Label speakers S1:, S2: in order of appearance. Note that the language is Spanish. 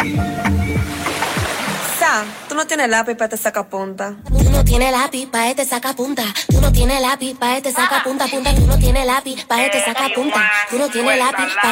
S1: Tú no tienes lápiz para este sacapunta.
S2: Tú no tienes lápiz pa' este sacapunta. Tú no tienes lápiz pa' este sacapunta, punta. Tú no tienes lápiz pa' este sacapunta. Tú no tienes lápiz pa'